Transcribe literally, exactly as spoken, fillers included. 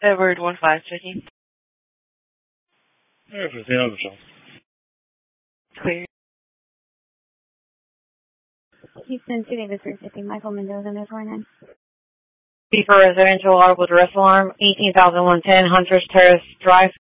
Edward one five checking. Everything on the show. Clear. Houston City, this is fifty. Michael Mendoza, no twenty-nine. B for residential audible arrest alarm, eighteen thousand one ten Hunter's Terrace Drive.